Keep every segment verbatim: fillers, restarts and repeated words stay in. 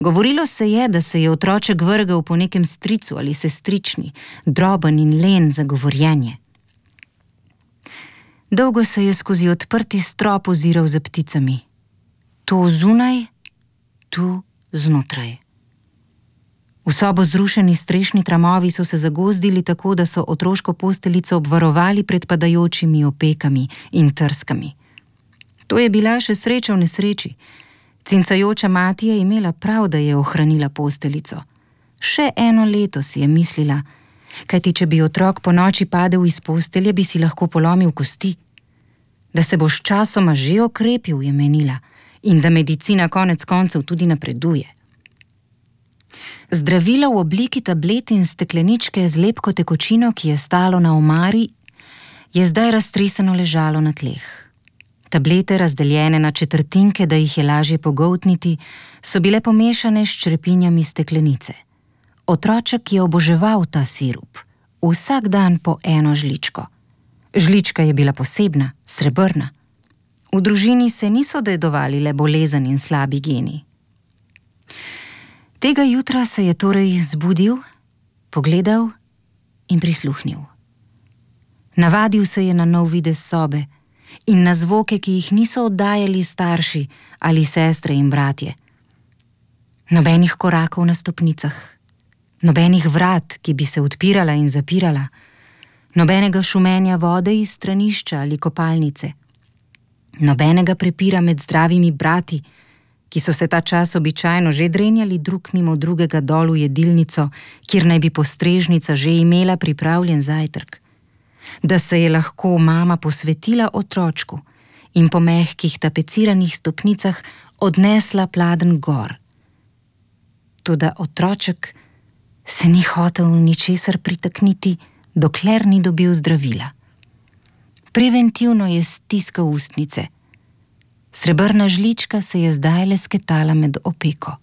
Govorilo se je, da se je otroček vrgel po nekem stricu ali sestrični, droben in len za govorjenje. Dolgo se je skozi odprti strop oziral za pticami. To zunaj, tu znotraj. V sobo zrušeni strešni tramovi so se zagozdili tako, da so otroško posteljico obvarovali pred padajočimi opekami in trskami. To je bila še sreča v nesreči. Cincajoča mati je imela prav, da je ohranila posteljico. Še eno leto, si je mislila, kajti če bi otrok po noči padel iz postelje, bi si lahko polomil kosti. Da se bo s časoma že okrepil, je menila, in da medicina konec koncev tudi napreduje. Zdravilo v obliki tablet in stekleničke z lepko tekočino, ki je stalo na omari, je zdaj raztreseno ležalo na tleh. Tablete, razdeljene na četrtinke, da jih je lažje pogoltniti, so bile pomešane s črepinjami steklenice. Otroček je oboževal ta sirup, vsak dan po eno žličko. Žlička je bila posebna, srebrna. V družini se niso dedovali le bolezen in slabi geni. Tega jutra se je torej zbudil, pogledal in prisluhnil. Navadil se je na nov videz sobe in na zvoke, ki jih niso oddajali starši ali sestre in bratje. Nobenih korakov na stopnicah, nobenih vrat, ki bi se odpirala in zapirala, nobenega šumenja vode iz stranišča ali kopalnice, nobenega prepira med zdravimi brati, ki so se ta čas običajno že drenjali drug mimo drugega dol v jedilnico, kjer naj bi postrežnica že imela pripravljen zajtrk. Da se je lahko mama posvetila otročku in po mehkih tapeciranih stopnicah odnesla pladenj gor. Toda otroček se ni hotel ničesar pritakniti, dokler ni dobil zdravila. Preventivno je stiskal ustnice. Srebrna žlička se je zdaj lesketala med opeko.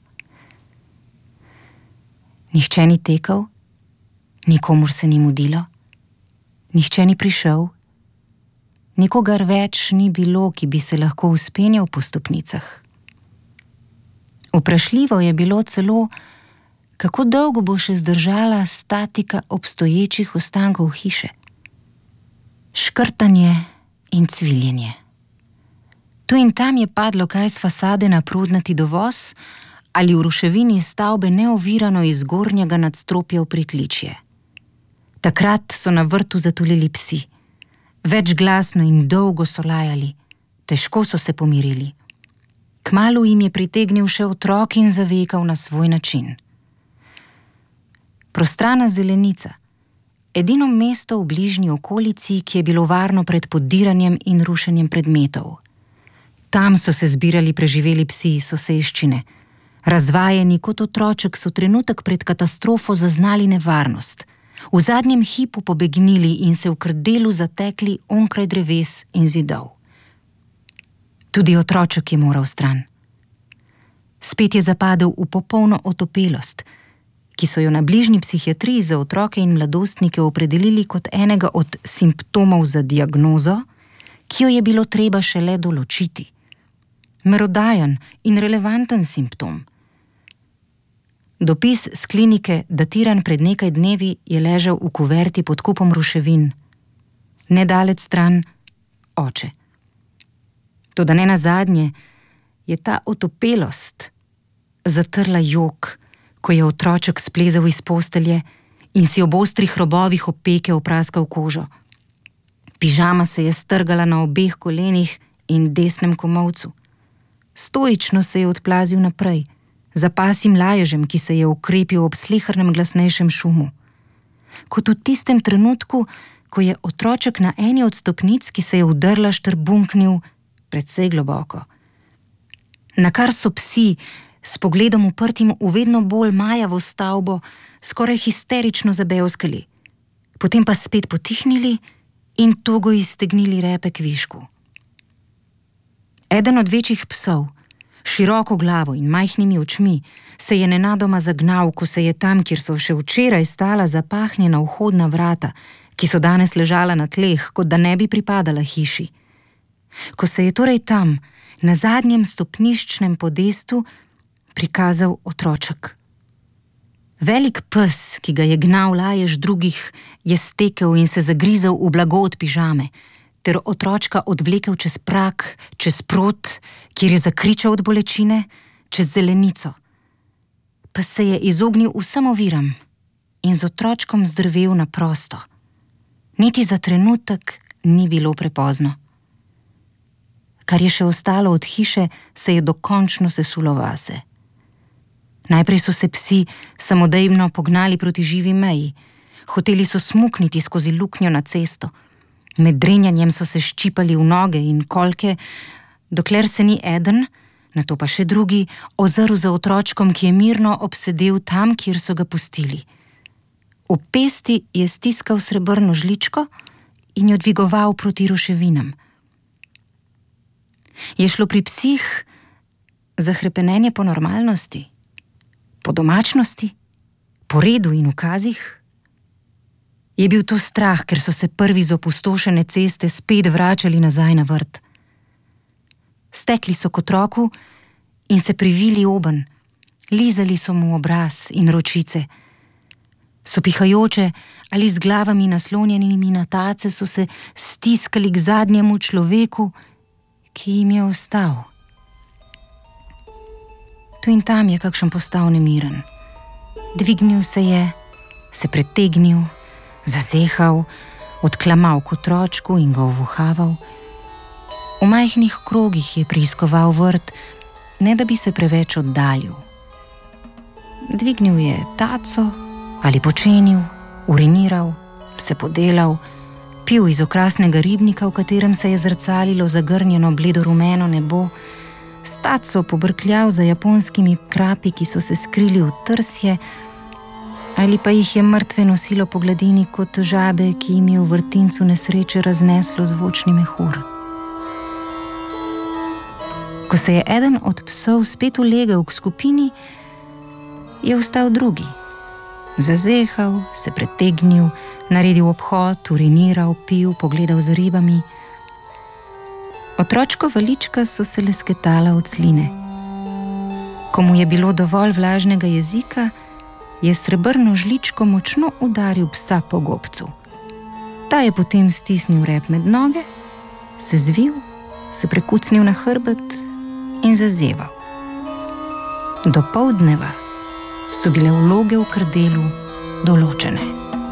Nihče ni tekel, nikomur se ni mudilo, nihče ni prišel, nikogar več ni bilo, ki bi se lahko vzpenjal po stopnicah. Vprašljivo je bilo celo, kako dolgo bo še zdržala statika obstoječih ostankov hiše. Škrtanje in cviljenje. Tu in tam je padlo kaj z fasade na prodnati dovoz ali v ruševini stavbe neovirano iz zgornjega nadstropja v pritličje. Takrat so na vrtu zatulili psi. Večglasno in dolgo so lajali, težko so se pomirili. Kmalu jim je pritegnil še otrok in zavekal na svoj način. Prostrana zelenica, edino mesto v bližnji okolici, ki je bilo varno pred podiranjem in rušenjem predmetov. Tam so se zbirali preživeli psi iz soseščine. Razvajeni kot otroček so trenutek pred katastrofo zaznali nevarnost. V zadnjem hipu pobegnili in se v krdelu zatekli onkraj dreves in zidov. Tudi otroček je moral stran. Spet je zapadel v popolno otopelost, ki so jo na bližnji psihiatriji za otroke in mladostnike opredelili kot enega od simptomov za diagnozo, ki jo je bilo treba šele določiti. Merodajen in relevanten simptom. Dopis z klinike, datiran pred nekaj dnevi, je ležal v kuverti pod kupom ruševin. Nedalec stran oče. Toda ne nazadnje je ta otopelost zatrla jok, ko je otroček splezal iz postelje in si ob ostrih robovih opeke opraskal kožo. Pižama se je strgala na obeh kolenih in desnem komolcu. Stoično se je odplazil naprej, za pasim laježem, ki se je ukrepil ob slehernem glasnejšem šumu. Kot v tistem trenutku, ko je otroček na eni od stopnic, ki se je udrla, štrbunknil precej globoko. Nakar so psi s pogledom uprtim v vedno bolj majavo stavbo skoraj histerično zabevskali, potem pa spet potihnili in togo iztegnili repe k višku. Eden od večjih psov, široko glavo in majhnimi očmi, se je nenadoma zagnal, ko se je tam, kjer so še včeraj stala zapahnjena vhodna vrata, ki so danes ležala na tleh, kot da ne bi pripadala hiši. Ko se je torej tam, na zadnjem stopniščnem podestu, prikazal otroček. Velik pes, ki ga je gnal lajež drugih, je stekel in se zagrizel v blago od pižame, ter otročka odvlekel čez prak, čez prod, kjer je zakričal od bolečine, čez zelenico. Pes se je izognil vsem oviram in z otročkom zdrvel na prosto. Niti za trenutek ni bilo prepozno. Kar je še ostalo od hiše, se je dokončno sesulo vase. Najprej so se psi samodejno pognali proti živi meji. Hoteli so smukniti skozi luknjo na cesto. Med drenjanjem so se ščipali v noge in kolke, dokler se ni eden, nato pa še drugi, ozrl za otročkom, ki je mirno obsedel tam, kjer so ga pustili. V pesti je stiskal srebrno žličko in jo dvigoval proti ruševinam. Je šlo pri psih za hrepenenje po normalnosti, po domačnosti, po redu in ukazih? Je bil to strah, ker so se prvi z opustošene ceste spet vračali nazaj na vrt. Stekli so k otroku in se privili obenj, lizali so mu obraz in ročice. Sopihajoče ali z glavami naslonjenimi na tace so se stiskali k zadnjemu človeku, ki jim je ostal. Tu in tam je kakšen postal nemiren. Dvignil se je, se pretegnil, zazehal, odklamal k otročku in ga ovuhaval. V majhnih krogih je preiskoval vrt, ne da bi se preveč oddaljil. Dvignil je taco ali počenil, uriniral, se podelal, pil iz okrasnega ribnika, v katerem se je zrcalilo zagrnjeno bledo-rumeno nebo, s taco pobrkljal za japonskimi krapi, ki so se skrili v trsje, ali pa jih je mrtve nosilo po gladini kot žabe, ki jim je v vrtincu nesreče razneslo zvočni mehur. Ko se je eden od psov spet ulegel k skupini, je vstal drugi. Zazehal, se pretegnil, naredil obhod, uriniral, pil, pogledal za ribami. Otročkova lička so se lesketala od sline. Ko mu je bilo dovolj vlažnega jezika, je srebrno žličko močno udaril psa po gobcu. Ta je potem stisnil rep med noge, se zvil, se prekucnil na hrbet in zazeval. Do poldneva so bile vloge v krdelu določene.